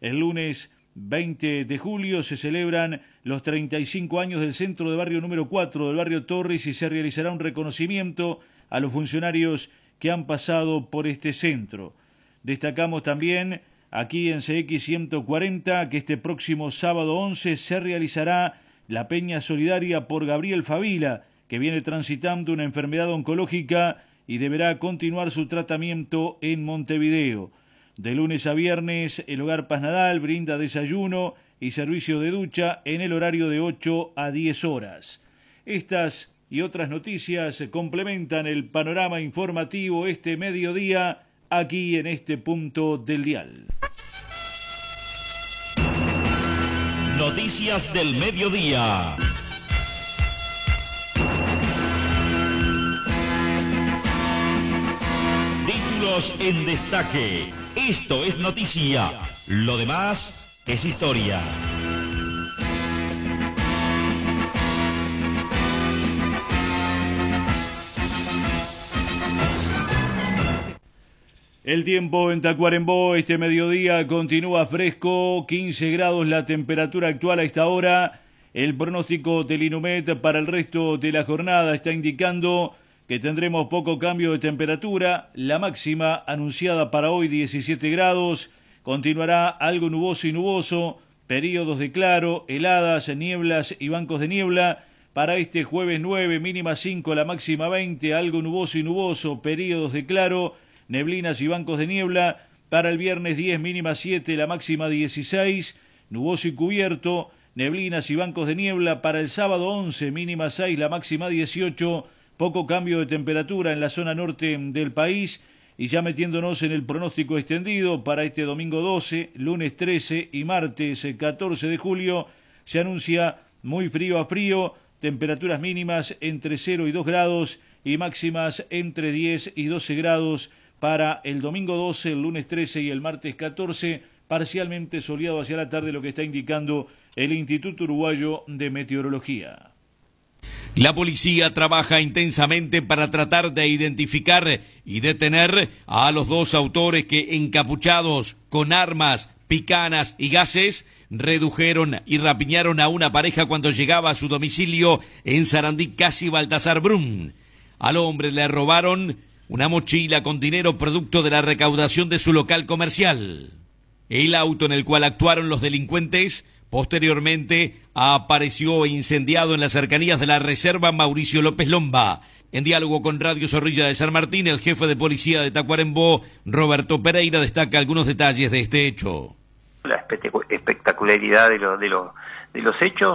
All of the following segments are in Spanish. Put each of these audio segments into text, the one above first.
El lunes 20 de julio se celebran los 35 años del centro de barrio número 4 del barrio Torres y se realizará un reconocimiento a los funcionarios que han pasado por este centro. Destacamos también aquí en CX 140 que este próximo sábado 11 se realizará la Peña Solidaria por Gabriel Favila, que viene transitando una enfermedad oncológica y deberá continuar su tratamiento en Montevideo. De lunes a viernes, el Hogar Paz Nadal brinda desayuno y servicio de ducha en el horario de 8 a 10 horas. Estas y otras noticias complementan el panorama informativo este mediodía aquí en este punto del dial. Noticias del mediodía. Títulos en destaque. Esto es noticia. Lo demás es historia. El tiempo en Tacuarembó este mediodía continúa fresco, 15 grados la temperatura actual a esta hora. El pronóstico del INUMED para el resto de la jornada está indicando que tendremos poco cambio de temperatura. La máxima anunciada para hoy 17 grados, continuará algo nuboso y nuboso, periodos de claro, heladas, nieblas y bancos de niebla. Para este jueves 9, mínima 5, la máxima 20, algo nuboso y nuboso, periodos de claro, neblinas y bancos de niebla. Para el viernes 10, mínima 7, la máxima 16, nuboso y cubierto, neblinas y bancos de niebla. Para el sábado 11, mínima 6, la máxima 18, poco cambio de temperatura en la zona norte del país. Y ya metiéndonos en el pronóstico extendido para este domingo 12, lunes 13 y martes 14 de julio, se anuncia muy frío a frío, temperaturas mínimas entre 0 y 2 grados y máximas entre 10 y 12 grados para el domingo 12, el lunes 13 y el martes 14, parcialmente soleado hacia la tarde, lo que está indicando el Instituto Uruguayo de Meteorología. La policía trabaja intensamente para tratar de identificar y detener a los dos autores que, encapuchados con armas, picanas y gases, redujeron y rapiñaron a una pareja cuando llegaba a su domicilio en Sarandí, casi Baltasar Brum. Al hombre le robaron una mochila con dinero producto de la recaudación de su local comercial. El auto en el cual actuaron los delincuentes posteriormente apareció incendiado en las cercanías de la reserva Mauricio López Lomba. En diálogo con Radio Zorrilla de San Martín, el jefe de policía de Tacuarembó, Roberto Pereira, destaca algunos detalles de este hecho. La espectacularidad de los hechos,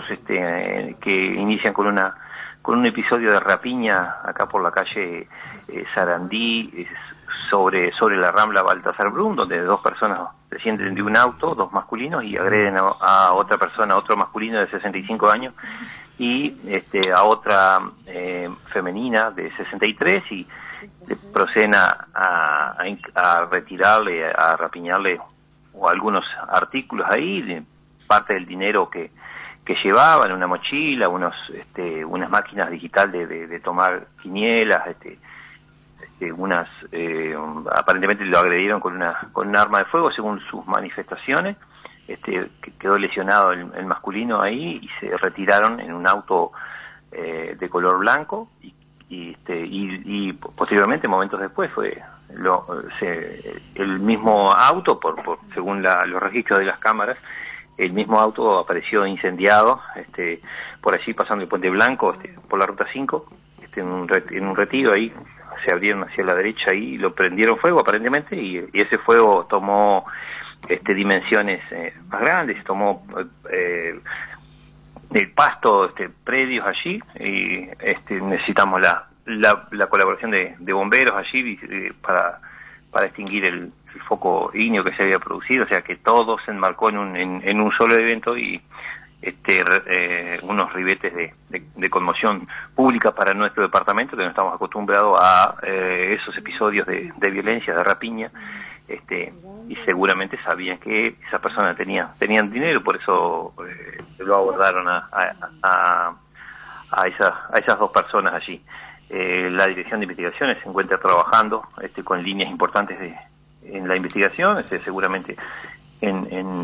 que inician con un episodio de rapiña acá por la calle Sarandí, sobre la Rambla Baltasar Brum, donde dos personas descienden de un auto, dos masculinos, y agreden a otra persona, a otro masculino de 65 años, y a otra femenina de 63, y proceden a retirarle, a rapiñarle o algunos artículos ahí, parte del dinero que llevaban, una mochila, unas máquinas digitales de tomar quinielas, aparentemente lo agredieron con un arma de fuego según sus manifestaciones. Que quedó lesionado el masculino ahí y se retiraron en un auto de color blanco y posteriormente, momentos después, fue el mismo auto, según los registros de las cámaras, el mismo auto apareció incendiado por allí, pasando el Puente Blanco, por la ruta 5, en un retiro ahí. Se abrieron hacia la derecha y lo prendieron fuego aparentemente, y ese fuego tomó dimensiones más grandes, tomó el pasto, predios allí, y necesitamos la colaboración de bomberos allí para extinguir el foco ígneo que se había producido, o sea que todo se enmarcó en un solo evento, y unos ribetes de conmoción pública para nuestro departamento, que no estamos acostumbrados a esos episodios de violencia, de rapiña, y seguramente sabían que esa persona tenían dinero, por eso lo abordaron a esas dos personas allí. La Dirección de Investigaciones se encuentra trabajando con líneas importantes en la investigación, seguramente en